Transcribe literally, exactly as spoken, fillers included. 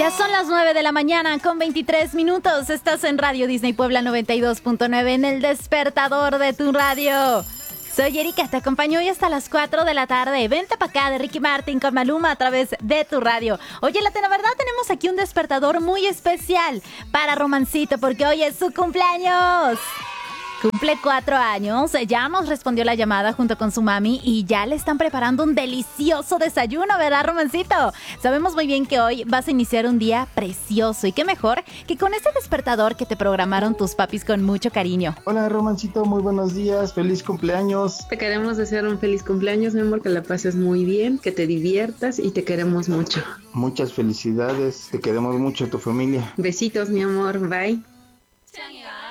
Ya son las nueve de la mañana con veintitrés minutos. Estás en Radio Disney Puebla noventa y dos punto nueve en el despertador de tu radio. Soy Erika, te acompaño hoy hasta las cuatro de la tarde. Vente para acá de Ricky Martin con Maluma a través de tu radio. Oye, la verdad tenemos aquí un despertador muy especial para Romancito porque hoy es su cumpleaños. Cumple cuatro años, ya nos respondió la llamada junto con su mami y ya le están preparando un delicioso desayuno, ¿verdad, Romancito? Sabemos muy bien que hoy vas a iniciar un día precioso y qué mejor que con este despertador que te programaron tus papis con mucho cariño. Hola, Romancito, muy buenos días, feliz cumpleaños. Te queremos desear un feliz cumpleaños, mi amor, que la pases muy bien, que te diviertas y te queremos mucho. Muchas felicidades, te queremos mucho, tu familia. Besitos, mi amor, bye.